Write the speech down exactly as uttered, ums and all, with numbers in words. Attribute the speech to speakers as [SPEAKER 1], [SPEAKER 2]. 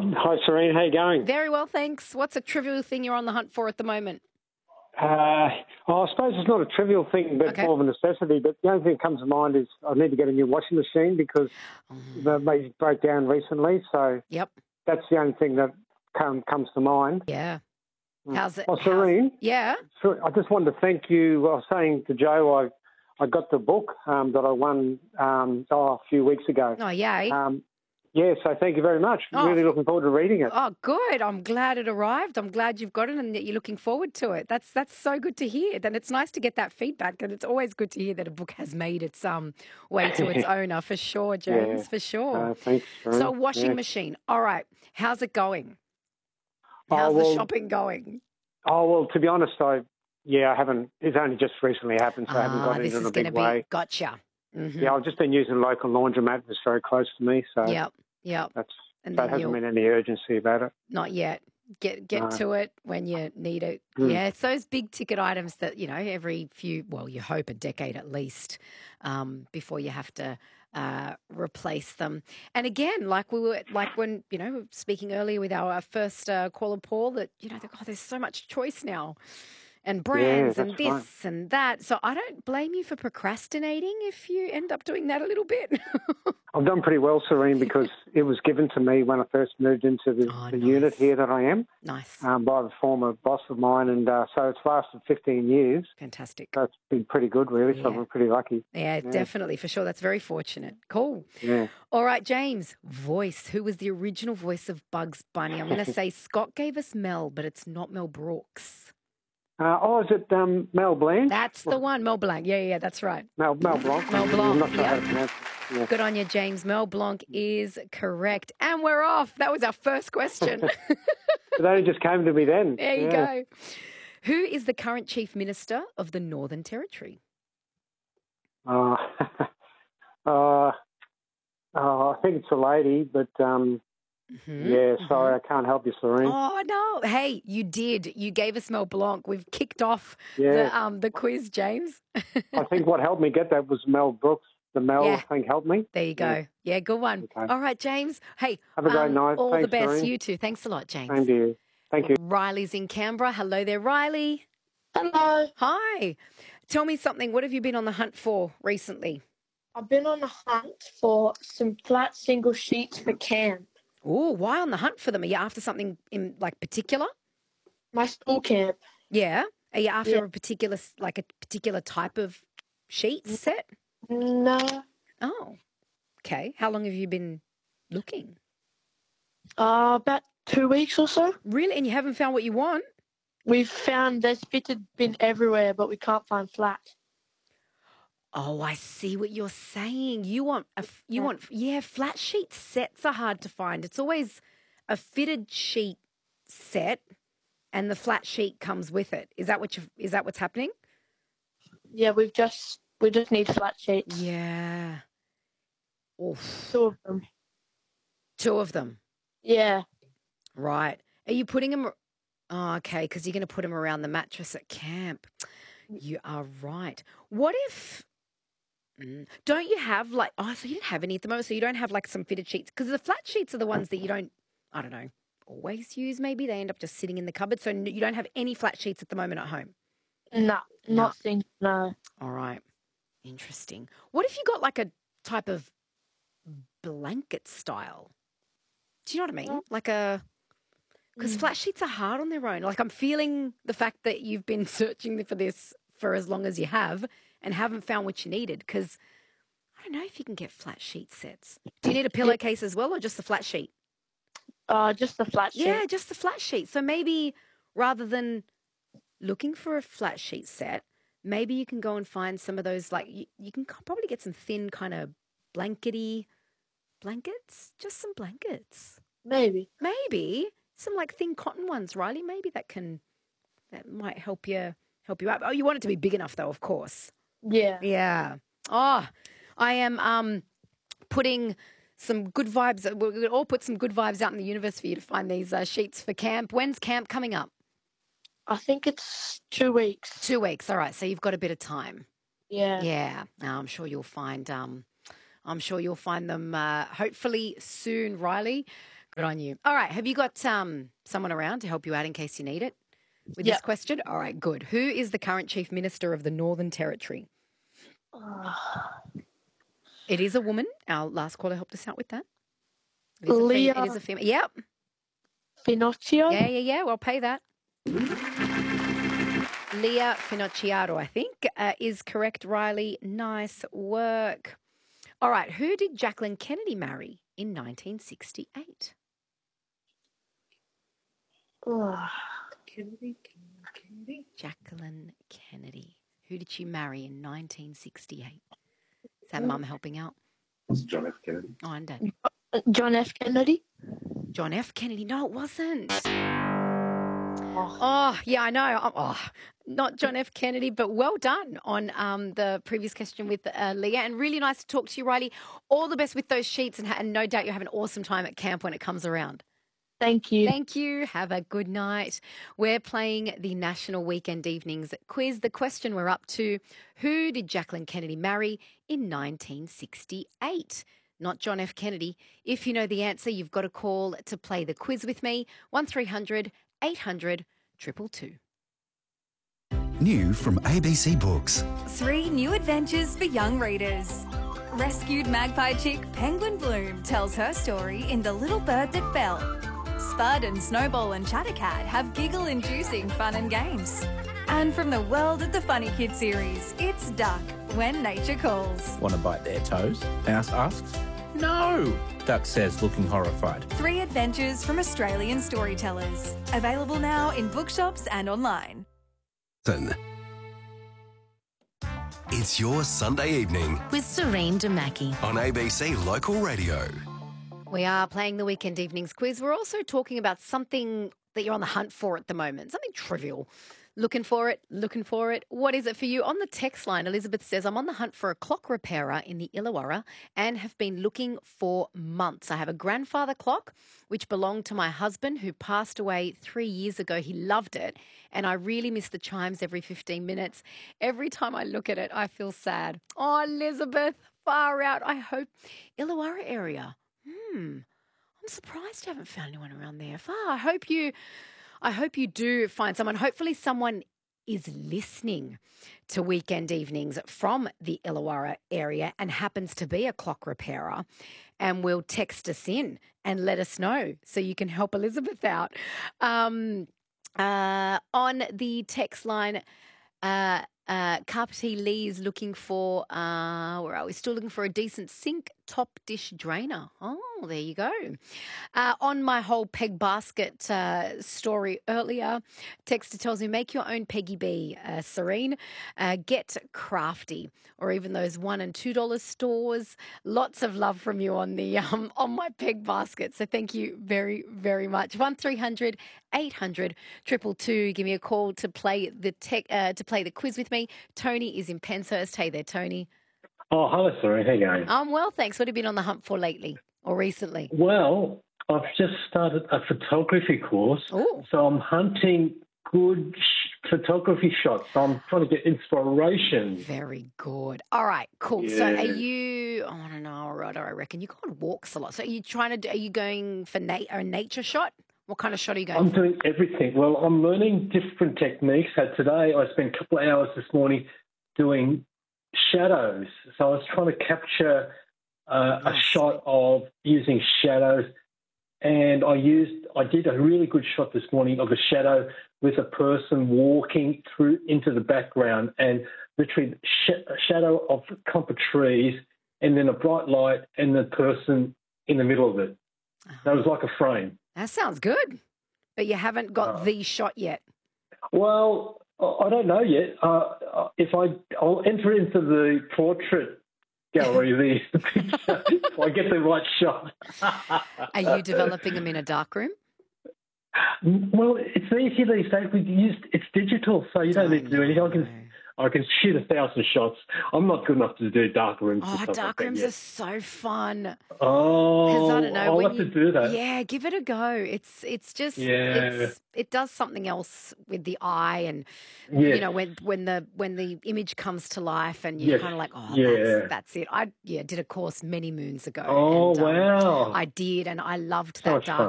[SPEAKER 1] Hi, Serene. How you going?
[SPEAKER 2] Very well, thanks. What's a trivial thing you're on the hunt for at the moment?
[SPEAKER 1] Uh, oh, I suppose it's not a trivial thing, but
[SPEAKER 2] Okay.
[SPEAKER 1] more of a necessity. But the only thing that comes to mind is I need to get a new washing machine because
[SPEAKER 2] Mm.
[SPEAKER 1] they broke down recently. So
[SPEAKER 2] Yep.
[SPEAKER 1] that's the only thing that come, comes to mind.
[SPEAKER 2] Yeah.
[SPEAKER 1] Mm.
[SPEAKER 2] How's it?
[SPEAKER 1] Oh,
[SPEAKER 2] how's-
[SPEAKER 1] Serene,
[SPEAKER 2] yeah.
[SPEAKER 1] so I just wanted to thank you. I was saying to Joe, I I got the book um, that I won um, oh, a few weeks ago.
[SPEAKER 2] Oh, yay.
[SPEAKER 1] Um, yeah, so thank you very much.
[SPEAKER 2] Oh.
[SPEAKER 1] Really looking forward to reading it.
[SPEAKER 2] Oh, good. I'm glad it arrived. I'm glad you've got it and that you're looking forward to it. That's that's so good to hear. And it's nice to get that feedback. And it's always good to hear that a book has made its um way to its owner, for sure, James,
[SPEAKER 1] Yeah.
[SPEAKER 2] for sure.
[SPEAKER 1] Uh, thanks, Serene.
[SPEAKER 2] So, washing
[SPEAKER 1] Yeah.
[SPEAKER 2] machine. All right. How's it going?
[SPEAKER 1] Oh,
[SPEAKER 2] How's
[SPEAKER 1] well,
[SPEAKER 2] the shopping going?
[SPEAKER 1] Oh, well, to be honest, I, yeah, I haven't, it's only just recently happened, so I haven't
[SPEAKER 2] Ah,
[SPEAKER 1] got
[SPEAKER 2] this
[SPEAKER 1] into it in
[SPEAKER 2] is
[SPEAKER 1] a
[SPEAKER 2] going
[SPEAKER 1] big
[SPEAKER 2] to be
[SPEAKER 1] way.
[SPEAKER 2] gotcha. Mm-hmm.
[SPEAKER 1] Yeah, I've just been using a local laundromat that's very close to me, so
[SPEAKER 2] Yep. Yep.
[SPEAKER 1] that's,
[SPEAKER 2] And
[SPEAKER 1] so
[SPEAKER 2] then
[SPEAKER 1] there hasn't
[SPEAKER 2] you'll
[SPEAKER 1] been any urgency about it.
[SPEAKER 2] not yet. Get get
[SPEAKER 1] No.
[SPEAKER 2] to it when you need it.
[SPEAKER 1] Mm.
[SPEAKER 2] Yeah, it's those big ticket items that, you know, every few, well, you hope a decade at least, um, before you have to uh, replace them. And again, like we were, like when, you know, speaking earlier with our, our first uh, caller, Paul, that, you know, oh, there's so much choice now and brands and
[SPEAKER 1] that's
[SPEAKER 2] this
[SPEAKER 1] right.
[SPEAKER 2] and that. So I don't blame you for procrastinating if you end up doing that a little bit.
[SPEAKER 1] I've done pretty well, Serene, because it was given to me when I first moved into the,
[SPEAKER 2] Oh,
[SPEAKER 1] the
[SPEAKER 2] nice.
[SPEAKER 1] unit here that I am
[SPEAKER 2] Nice.
[SPEAKER 1] um, by the former boss of mine, and uh, so it's lasted fifteen years.
[SPEAKER 2] Fantastic.
[SPEAKER 1] So it's been pretty good, really, so
[SPEAKER 2] Yeah.
[SPEAKER 1] I'm pretty lucky.
[SPEAKER 2] Yeah,
[SPEAKER 1] Yeah.
[SPEAKER 2] definitely, for sure. That's very fortunate. Cool.
[SPEAKER 1] Yeah.
[SPEAKER 2] All right, James. Voice. Who was the original voice of Bugs Bunny? I'm going to say Scott gave us Mel, but it's not Mel Brooks.
[SPEAKER 1] Uh, oh, is it um, Mel Blanc?
[SPEAKER 2] That's the one. Mel Blanc. Yeah, yeah, that's right.
[SPEAKER 1] Mel, Mel Blanc.
[SPEAKER 2] Mel
[SPEAKER 1] I'm
[SPEAKER 2] Blanc,
[SPEAKER 1] not sure
[SPEAKER 2] yeah.
[SPEAKER 1] how to pronounce it. Yeah.
[SPEAKER 2] Good on you, James. Mel Blanc is correct. And we're off. That was our first question.
[SPEAKER 1] It only just came to me then.
[SPEAKER 2] There you
[SPEAKER 1] Yeah.
[SPEAKER 2] go. Who is the current Chief Minister of the Northern Territory?
[SPEAKER 1] Uh, uh, uh, I think it's a lady, but um,
[SPEAKER 2] Mhm,
[SPEAKER 1] yeah,
[SPEAKER 2] mhm.
[SPEAKER 1] sorry, I can't help you, Serene.
[SPEAKER 2] Oh no! Hey, you did. You gave us Mel Blanc. We've kicked off
[SPEAKER 1] Yeah.
[SPEAKER 2] the um the quiz, James.
[SPEAKER 1] I think what helped me get that was Mel Brooks. The Mel,
[SPEAKER 2] Yeah.
[SPEAKER 1] I think, helped me.
[SPEAKER 2] There you
[SPEAKER 1] Yeah.
[SPEAKER 2] go. Yeah, good one.
[SPEAKER 1] Okay.
[SPEAKER 2] All right, James. Hey,
[SPEAKER 1] Have a great
[SPEAKER 2] um,
[SPEAKER 1] night.
[SPEAKER 2] all the
[SPEAKER 1] Thanks,
[SPEAKER 2] best.
[SPEAKER 1] Serene.
[SPEAKER 2] You too. Thanks a lot, James.
[SPEAKER 1] Same to you. Thank you.
[SPEAKER 2] Riley's in Canberra. Hello there, Riley.
[SPEAKER 3] Hello.
[SPEAKER 2] Hi. Tell me something. What have you been on the hunt for recently?
[SPEAKER 3] I've been on a hunt for some flat single sheets for camp.
[SPEAKER 2] Oh, why on the hunt for them? Are you after something in like particular?
[SPEAKER 3] My school camp.
[SPEAKER 2] Yeah. Are you after
[SPEAKER 3] Yeah.
[SPEAKER 2] a particular like a particular type of sheet set?
[SPEAKER 3] No.
[SPEAKER 2] Oh, okay. How long have you been looking?
[SPEAKER 3] Uh, about two weeks or so.
[SPEAKER 2] Really? And you haven't found what you want?
[SPEAKER 3] We've found there's fitted bin everywhere, but we can't find flat.
[SPEAKER 2] Oh, I see what you're saying. You want a f- you
[SPEAKER 3] Yeah.
[SPEAKER 2] want yeah, flat sheet sets are hard to find. It's always a fitted sheet set and the flat sheet comes with it. Is that what you is that what's happening?
[SPEAKER 3] Yeah, we've just we just need flat sheets.
[SPEAKER 2] Yeah. Oof.
[SPEAKER 3] Two of them.
[SPEAKER 2] Two of them.
[SPEAKER 3] Yeah.
[SPEAKER 2] Right. Are you putting them Oh, okay, because you're going to put them around the mattress at camp. You are right. What if Mm. Don't you have like, oh, so you don't have any at the moment, so you don't have like some fitted sheets? Because the flat sheets are the ones that you don't, I don't know, always use maybe. They end up just sitting in the cupboard. So n- you don't have any flat sheets at the moment at home.
[SPEAKER 3] No, nothing. No.
[SPEAKER 2] All right. Interesting. What if you got like a type of blanket style? Do you know what I mean? Like a, because
[SPEAKER 3] Mm.
[SPEAKER 2] flat sheets are hard on their own. Like I'm feeling the fact that you've been searching for this for as long as you have and haven't found what you needed. Because I don't know if you can get flat sheet sets. Do you need a pillowcase as well or just the flat sheet?
[SPEAKER 3] Uh, just the flat sheet.
[SPEAKER 2] Yeah, just the flat sheet. So maybe rather than looking for a flat sheet set, maybe you can go and find some of those, like, you, you can probably get some thin kind of blankety blankets, just some blankets.
[SPEAKER 3] Maybe.
[SPEAKER 2] Maybe some like thin cotton ones, Riley. Maybe that can, that might help you, help you out. Oh, you want it to be big enough though, of course.
[SPEAKER 3] Yeah.
[SPEAKER 2] Yeah. Oh, I am um putting some good vibes. We're going to all put some good vibes out in the universe for you to find these uh, sheets for camp. When's camp coming up?
[SPEAKER 3] I think it's two weeks.
[SPEAKER 2] Two weeks. All right. So you've got a bit of time.
[SPEAKER 3] Yeah.
[SPEAKER 2] Yeah. Now, I'm sure you'll find. Um, I'm sure you'll find them. Uh, hopefully soon, Riley. Good on you. All right. Have you got um, someone around to help you out in case you need it with
[SPEAKER 3] Yep.
[SPEAKER 2] this question? All right, good. Who is the current Chief Minister of the Northern Territory? It is a woman. Our last caller helped us out with that. It is a, fem-
[SPEAKER 3] Leah
[SPEAKER 2] it is a female. Yep.
[SPEAKER 3] Finocchio.
[SPEAKER 2] Yeah, yeah, yeah. Well, pay that. Leah Finocchiaro, I think, uh, is correct, Riley. Nice work. All right. Who did Jacqueline Kennedy marry in nineteen sixty-eight?
[SPEAKER 3] Ugh.
[SPEAKER 4] Kennedy, Kennedy, Kennedy.
[SPEAKER 2] Jacqueline Kennedy. Who did she marry in nineteen sixty-eight? Is that Mum helping out?
[SPEAKER 4] It's John F. Kennedy.
[SPEAKER 2] Oh, and Dad.
[SPEAKER 3] John F. Kennedy.
[SPEAKER 2] John F. Kennedy. No, it wasn't.
[SPEAKER 3] Oh.
[SPEAKER 2] Oh, yeah, I know. Oh, oh, not John F. Kennedy, but well done on um, the previous question with uh, Leah. And really nice to talk to you, Riley. All the best with those sheets, and, ha- and no doubt you'll have an awesome time at camp when it comes around.
[SPEAKER 3] Thank you.
[SPEAKER 2] Thank you. Have a good night. We're playing the National Weekend Evenings quiz. The question we're up to, who did Jacqueline Kennedy marry in nineteen sixty-eight? Not John F. Kennedy. If you know the answer, you've got a call to play the quiz with me. one three hundred eight hundred two two two.
[SPEAKER 5] New from A B C Books.
[SPEAKER 6] Three new adventures for young readers. Rescued magpie chick Penguin Bloom tells her story in The Little Bird That Fell. Spud and Snowball and Chattercat have giggle-inducing fun and games. And from the world of the Funny Kid series, it's Duck, When Nature Calls.
[SPEAKER 7] Want to bite their toes? Mouse asks. No, Duck says, looking horrified.
[SPEAKER 6] Three adventures from Australian storytellers. Available now in bookshops and online.
[SPEAKER 5] It's your Sunday evening
[SPEAKER 8] with Serene Demaki
[SPEAKER 5] on A B C Local Radio.
[SPEAKER 2] We are playing the Weekend Evenings quiz. We're also talking about something that you're on the hunt for at the moment, something trivial. Looking for it, looking for it. What is it for you? On the text line, Elizabeth says, I'm on the hunt for a clock repairer in the Illawarra and have been looking for months. I have a grandfather clock, which belonged to my husband who passed away three years ago. He loved it, and I really miss the chimes every fifteen minutes. Every time I look at it, I feel sad. Oh, Elizabeth, far out. I hope Illawarra area. Hmm. I'm surprised you haven't found anyone around there. Far. I hope you... I hope you do find someone. Hopefully someone is listening to Weekend Evenings from the Illawarra area and happens to be a clock repairer and will text us in and let us know so you can help Elizabeth out. Um, uh, on the text line, uh, uh, Carpety Lee is looking for, uh, where are we? Still looking for a decent sink top dish drainer. Oh, there you go. Uh, on my whole peg basket uh, story earlier, Texter tells me, make your own Peggy B, uh, Serene. Uh, get crafty, or even those one and two dollar stores. Lots of love from you on the um, on my peg basket. So thank you very, very much. One three hundred eight hundred two two two. Give me a call to play the tech uh, to play the quiz with me. Tony is in Penshurst. Hey there, Tony.
[SPEAKER 9] Oh, hello, Serene. How you going?
[SPEAKER 2] I'm well, thanks. What have you been on the hunt for lately or recently?
[SPEAKER 9] Well, I've just started a photography course,
[SPEAKER 2] Ooh.
[SPEAKER 9] so I'm hunting good sh- photography shots. So I'm trying to get inspiration.
[SPEAKER 2] Very good. All right, cool.
[SPEAKER 9] Yeah.
[SPEAKER 2] So are you, I don't know, right, I reckon you go on walks a lot. So are you trying to, do, are you going for na- a nature shot? What kind of shot are you going
[SPEAKER 9] I'm
[SPEAKER 2] for?
[SPEAKER 9] doing everything. Well, I'm learning different techniques. So today I spent a couple of hours this morning doing shadows. So I was trying to capture uh, a
[SPEAKER 2] Nice.
[SPEAKER 9] shot of using shadows, and I used I did a really good shot this morning of a shadow with a person walking through into the background, and literally sh- a shadow of a clump of trees, and then a bright light, and the person in the middle of it. That was like a frame.
[SPEAKER 2] That sounds good. But you haven't got
[SPEAKER 9] Uh,
[SPEAKER 2] the shot yet.
[SPEAKER 9] Well, I I don't know yet. Uh, if I, I'll enter into the portrait gallery, the picture, if I get the right shot.
[SPEAKER 2] Are you developing them in a dark room?
[SPEAKER 9] Well, it's easy these days. We use it's digital, so you don't
[SPEAKER 2] I
[SPEAKER 9] need to do anything. I
[SPEAKER 2] know.
[SPEAKER 9] can I can shoot a thousand shots. I'm not good enough to do dark rooms. and
[SPEAKER 2] Oh,
[SPEAKER 9] stuff
[SPEAKER 2] dark
[SPEAKER 9] like that
[SPEAKER 2] rooms
[SPEAKER 9] yet.
[SPEAKER 2] are so fun.
[SPEAKER 9] Oh,
[SPEAKER 2] Because I don't know.
[SPEAKER 9] I'll
[SPEAKER 2] when
[SPEAKER 9] have
[SPEAKER 2] you,
[SPEAKER 9] to do that.
[SPEAKER 2] Yeah, give it a go. It's it's just
[SPEAKER 9] Yeah.
[SPEAKER 2] it's it does something else with the eye, and
[SPEAKER 9] Yes.
[SPEAKER 2] you know when when the when the image comes to life, and you're
[SPEAKER 9] Yes.
[SPEAKER 2] kind of like, oh,
[SPEAKER 9] Yeah.
[SPEAKER 2] that's, that's it. I yeah did a course many moons ago.
[SPEAKER 9] Oh,
[SPEAKER 2] and, um,
[SPEAKER 9] wow.
[SPEAKER 2] I did, and I loved
[SPEAKER 9] So
[SPEAKER 2] that
[SPEAKER 9] much
[SPEAKER 2] dark